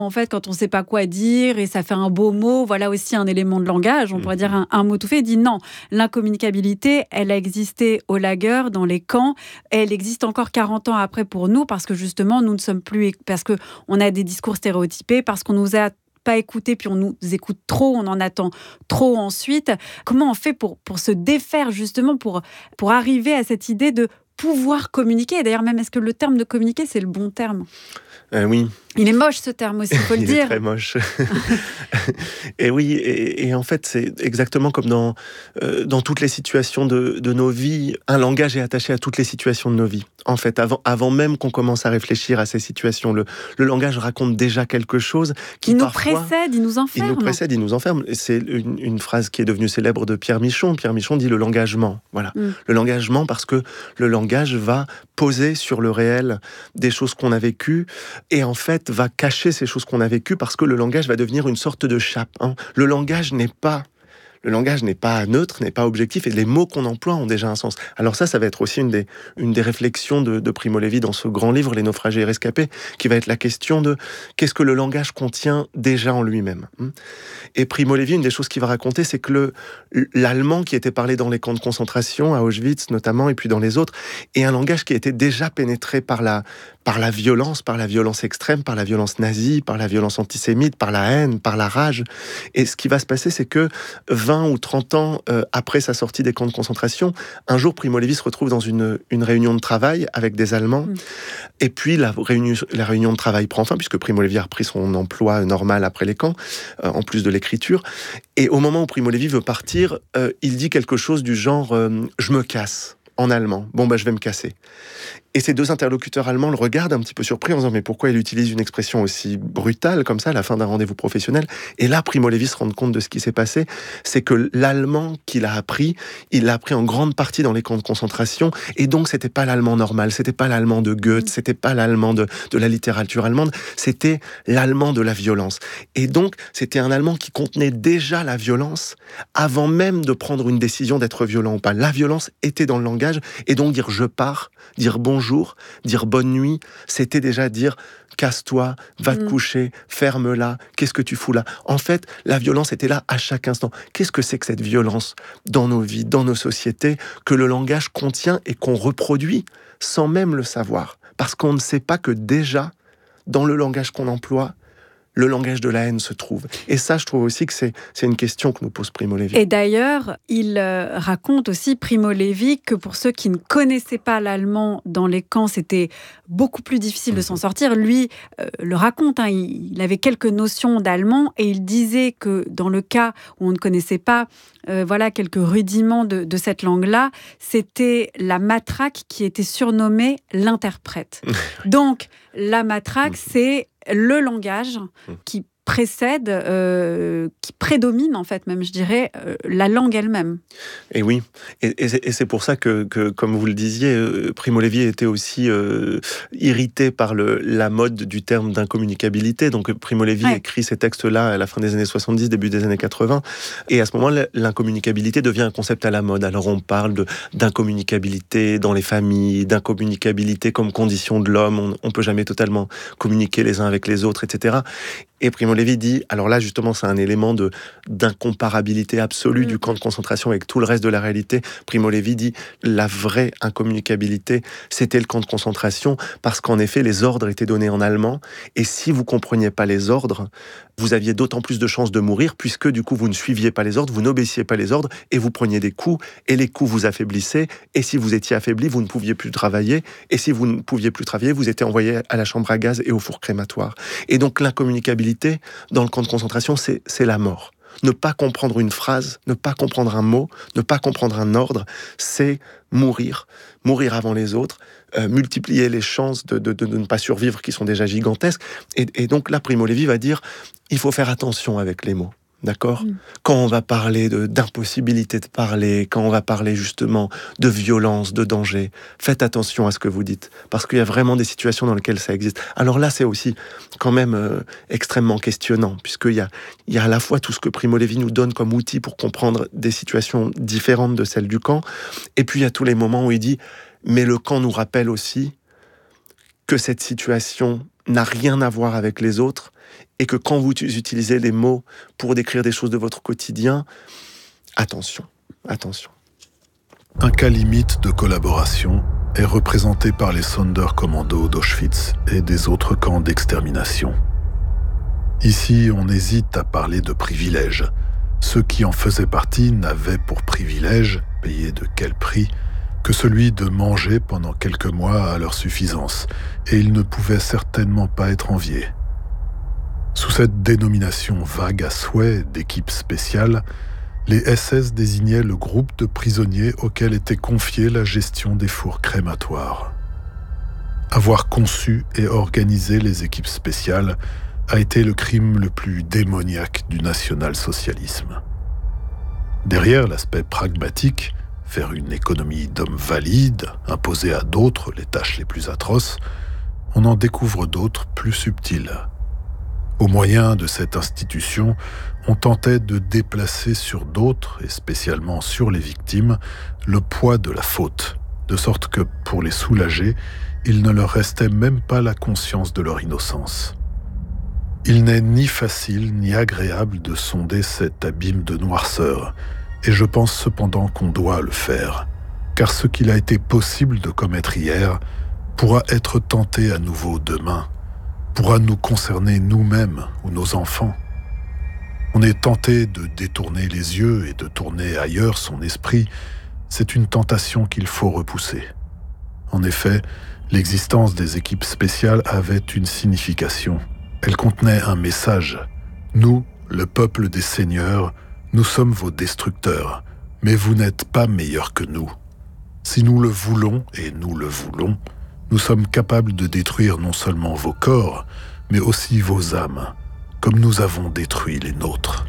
En fait, quand on ne sait pas quoi dire et ça fait un beau mot, voilà aussi un élément de langage, on pourrait dire un mot tout fait. Il dit non, l'incommunicabilité, elle a existé au lager, dans les camps, et elle existe encore 40 ans après pour nous, parce que justement, nous ne sommes plus, parce qu'on a des discours stéréotypés, parce qu'on nous a pas écouté, puis on nous écoute trop, on en attend trop ensuite. Comment on fait pour se défaire justement, pour arriver à cette idée de pouvoir communiquer? Et d'ailleurs, même, est-ce que le terme de communiquer, c'est le bon terme? Oui. Il est moche, ce terme aussi, il faut le dire. Il est très moche. Et oui, et en fait, c'est exactement comme dans toutes les situations de nos vies. Un langage est attaché à toutes les situations de nos vies. En fait, avant même qu'on commence à réfléchir à ces situations, le langage raconte déjà quelque chose qui il nous parfois... précède, il nous enferme. Il nous précède, il nous enferme. C'est une phrase qui est devenue célèbre de Pierre Michon. Pierre Michon dit le langagement. Voilà. Le langagement, parce que le langage va poser sur le réel des choses qu'on a vécues et en fait va cacher ces choses qu'on a vécues parce que le langage va devenir une sorte de chape. Le langage n'est pas neutre, n'est pas objectif, et les mots qu'on emploie ont déjà un sens. Alors ça va être aussi une des réflexions de Primo Levi dans ce grand livre, Les naufragés et rescapés, qui va être la question de qu'est-ce que le langage contient déjà en lui-même. Et Primo Levi, une des choses qu'il va raconter, c'est que l'allemand qui était parlé dans les camps de concentration, à Auschwitz notamment, et puis dans les autres, est un langage qui était déjà pénétré par la violence extrême, par la violence nazie, par la violence antisémite, par la haine, par la rage. Et ce qui va se passer, c'est que 20 ou 30 ans après sa sortie des camps de concentration, un jour, Primo Levi se retrouve dans une réunion de travail avec des Allemands. Et puis, la réunion de travail prend fin, puisque Primo Levi a repris son emploi normal après les camps, en plus de l'écriture. Et au moment où Primo Levi veut partir, il dit quelque chose du genre « je me casse » en allemand. « Bon, je vais me casser ». Et ces deux interlocuteurs allemands le regardent un petit peu surpris en disant « Mais pourquoi il utilise une expression aussi brutale comme ça à la fin d'un rendez-vous professionnel ?» Et là, Primo Levi se rend compte de ce qui s'est passé. C'est que l'allemand qu'il a appris, il l'a appris en grande partie dans les camps de concentration. Et donc, c'était pas l'allemand normal, c'était pas l'allemand de Goethe, c'était pas l'allemand de la littérature allemande, c'était l'allemand de la violence. Et donc, c'était un allemand qui contenait déjà la violence avant même de prendre une décision d'être violent ou pas. La violence était dans le langage, et donc dire « je pars », dire « bonjour », dire « bonne nuit », c'était déjà dire « casse-toi, va te coucher, ferme-la, qu'est-ce que tu fous là ?» En fait, la violence était là à chaque instant. Qu'est-ce que c'est que cette violence dans nos vies, dans nos sociétés, que le langage contient et qu'on reproduit sans même le savoir? Parce qu'on ne sait pas que déjà, dans le langage qu'on emploie, le langage de la haine se trouve. Et ça, je trouve aussi que c'est une question que nous pose Primo Levi. Et d'ailleurs, il raconte aussi, Primo Levi, que pour ceux qui ne connaissaient pas l'allemand dans les camps, c'était beaucoup plus difficile de s'en sortir. Lui le raconte, il avait quelques notions d'allemand et il disait que dans le cas où on ne connaissait pas quelques rudiments de cette langue-là, c'était la matraque qui était surnommée l'interprète. Donc, la matraque, c'est le langage qui précède, qui prédomine en fait même, je dirais, la langue elle-même. Et oui, et c'est pour ça que comme vous le disiez, Primo Levi était aussi irrité par la mode du terme d'incommunicabilité. Donc Primo Levi écrit ces textes-là à la fin des années 70, début des années 80, et à ce moment-là, l'incommunicabilité devient un concept à la mode. Alors on parle d'incommunicabilité dans les familles, d'incommunicabilité comme condition de l'homme, on peut jamais totalement communiquer les uns avec les autres, etc. Et Primo Levi dit, alors là justement c'est un élément d'incomparabilité absolue du camp de concentration avec tout le reste de la réalité. Primo Levi dit, la vraie incommunicabilité, c'était le camp de concentration, parce qu'en effet les ordres étaient donnés en allemand, et si vous compreniez pas les ordres, vous aviez d'autant plus de chances de mourir, puisque du coup vous ne suiviez pas les ordres, vous n'obéissiez pas les ordres, et vous preniez des coups, et les coups vous affaiblissaient, et si vous étiez affaibli, vous ne pouviez plus travailler, et si vous ne pouviez plus travailler, vous étiez envoyé à la chambre à gaz et au four crématoire. Et donc l'incommunicabilité dans le camp de concentration, c'est la mort. Ne pas comprendre une phrase, ne pas comprendre un mot, ne pas comprendre un ordre, c'est mourir avant les autres, multiplier les chances de ne pas survivre qui sont déjà gigantesques. Et donc là, Primo Levi va dire, il faut faire attention avec les mots. D'accord ? Quand on va parler d'impossibilité de parler, quand on va parler justement de violence, de danger, faites attention à ce que vous dites, parce qu'il y a vraiment des situations dans lesquelles ça existe. Alors là, c'est aussi quand même extrêmement questionnant, puisqu'il y a à la fois tout ce que Primo Levi nous donne comme outil pour comprendre des situations différentes de celles du camp, et puis il y a tous les moments où il dit « mais le camp nous rappelle aussi que cette situation n'a rien à voir avec les autres et que quand vous utilisez des mots pour décrire des choses de votre quotidien, attention. Un cas limite de collaboration est représenté par les Sonderkommando d'Auschwitz et des autres camps d'extermination. Ici, on hésite à parler de privilèges. Ceux qui en faisaient partie n'avaient pour privilège, payé de quel prix, que celui de manger pendant quelques mois à leur suffisance, et ils ne pouvaient certainement pas être enviés. Sous cette dénomination vague à souhait d'équipe spéciale, les SS désignaient le groupe de prisonniers auquel était confiée la gestion des fours crématoires. Avoir conçu et organisé les équipes spéciales a été le crime le plus démoniaque du national-socialisme. Derrière l'aspect pragmatique, faire une économie d'hommes valides, imposer à d'autres les tâches les plus atroces, on en découvre d'autres plus subtiles. Au moyen de cette institution, on tentait de déplacer sur d'autres, et spécialement sur les victimes, le poids de la faute, de sorte que, pour les soulager, il ne leur restait même pas la conscience de leur innocence. Il n'est ni facile ni agréable de sonder cet abîme de noirceur, et je pense cependant qu'on doit le faire, car ce qu'il a été possible de commettre hier pourra être tenté à nouveau demain, pourra nous concerner nous-mêmes ou nos enfants. On est tenté de détourner les yeux et de tourner ailleurs son esprit. C'est une tentation qu'il faut repousser. En effet, l'existence des équipes spéciales avait une signification. Elle contenait un message. Nous, le peuple des seigneurs, nous sommes vos destructeurs, mais vous n'êtes pas meilleurs que nous. Si nous le voulons, et nous le voulons, nous sommes capables de détruire non seulement vos corps, mais aussi vos âmes, comme nous avons détruit les nôtres.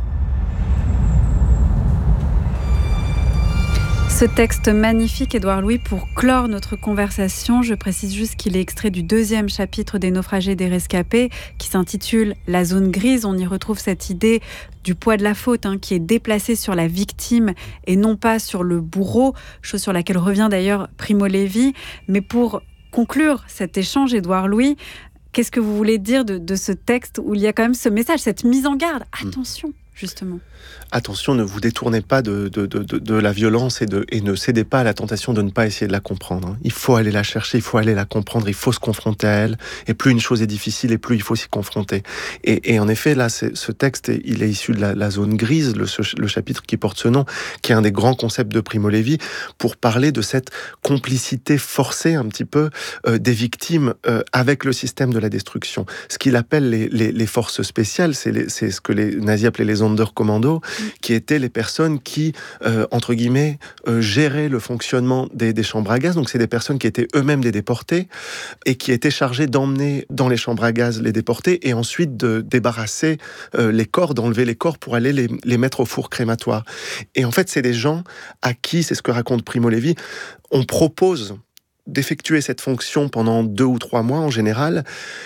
Ce texte magnifique, Édouard Louis, pour clore notre conversation, je précise juste qu'il est extrait du 2e chapitre des Naufragés et des Rescapés, qui s'intitule « La zone grise ». On y retrouve cette idée du poids de la faute, qui est déplacée sur la victime et non pas sur le bourreau, chose sur laquelle revient d'ailleurs Primo Levi. Mais pour conclure cet échange, Édouard Louis, qu'est-ce que vous voulez dire de ce texte où il y a quand même ce message, cette mise en garde ? Attention, justement. Attention, ne vous détournez pas de la violence et ne cédez pas à la tentation de ne pas essayer de la comprendre. Il faut aller la chercher, il faut aller la comprendre, il faut se confronter à elle. Et plus une chose est difficile, et plus il faut s'y confronter. Et en effet, là, ce texte, il est issu de la zone grise, le chapitre qui porte ce nom, qui est un des grands concepts de Primo Levi, pour parler de cette complicité forcée un petit peu des victimes avec le système de la destruction. Ce qu'il appelle les forces spéciales, c'est ce que les nazis appelaient les Sonderkommando, qui étaient les personnes qui, entre guillemets, géraient le fonctionnement des chambres à gaz. Donc c'est des personnes qui étaient eux-mêmes des déportés et qui étaient chargées d'emmener dans les chambres à gaz les déportés et ensuite de débarrasser les corps, d'enlever les corps pour aller les mettre au four crématoire. Et en fait, c'est des gens à qui, c'est ce que raconte Primo Levi, on propose d'effectuer cette fonction pendant 2 ou 3 mois en général.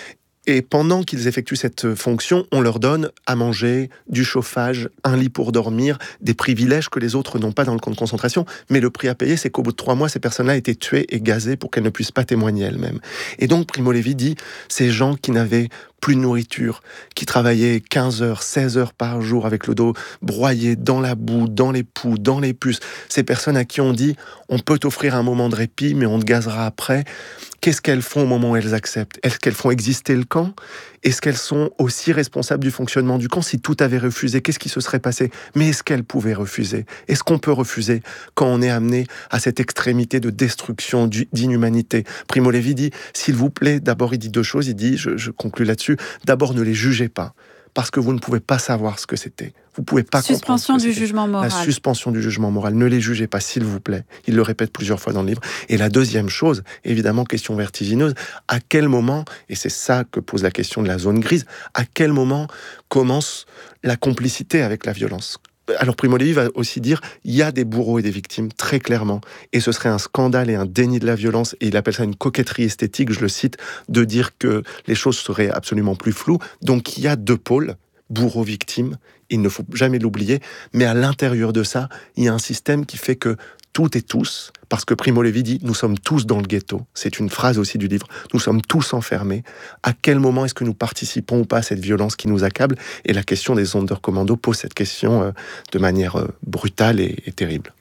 Et pendant qu'ils effectuent cette fonction, on leur donne à manger, du chauffage, un lit pour dormir, des privilèges que les autres n'ont pas dans le camp de concentration. Mais le prix à payer, c'est qu'au bout de 3 mois, ces personnes-là étaient tuées et gazées pour qu'elles ne puissent pas témoigner elles-mêmes. Et donc, Primo Levi dit, ces gens qui n'avaient plus de nourriture, qui travaillaient 15 heures, 16 heures par jour avec le dos broyé dans la boue, dans les poux, dans les puces, ces personnes à qui on dit, on peut t'offrir un moment de répit, mais on te gazera après. Qu'est-ce qu'elles font au moment où elles acceptent ? Est-ce qu'elles font exister le camp ? Est-ce qu'elles sont aussi responsables du fonctionnement du camp ? Si tout avait refusé, qu'est-ce qui se serait passé ? Mais est-ce qu'elles pouvaient refuser ? Est-ce qu'on peut refuser quand on est amené à cette extrémité de destruction, d'inhumanité ? Primo Levi dit, s'il vous plaît, d'abord il dit 2 choses, il dit, je conclus là-dessus, d'abord ne les jugez pas, parce que vous ne pouvez pas savoir ce que c'était. Vous ne pouvez pas comprendre ce que c'était. Jugement moral. La suspension du jugement moral. Ne les jugez pas, s'il vous plaît. Il le répète plusieurs fois dans le livre. Et la deuxième chose, évidemment, question vertigineuse, à quel moment, et c'est ça que pose la question de la zone grise, à quel moment commence la complicité avec la violence ? Alors Primo Levi va aussi dire, il y a des bourreaux et des victimes, très clairement, et ce serait un scandale et un déni de la violence, et il appelle ça une coquetterie esthétique, je le cite, de dire que les choses seraient absolument plus floues. Donc il y a 2 pôles, bourreaux-victimes, il ne faut jamais l'oublier, mais à l'intérieur de ça, il y a un système qui fait que toutes et tous, parce que Primo Levi dit « nous sommes tous dans le ghetto ». C'est une phrase aussi du livre. Nous sommes tous enfermés. À quel moment est-ce que nous participons ou pas à cette violence qui nous accable ? Et la question des Sonderkommando pose cette question de manière brutale et terrible.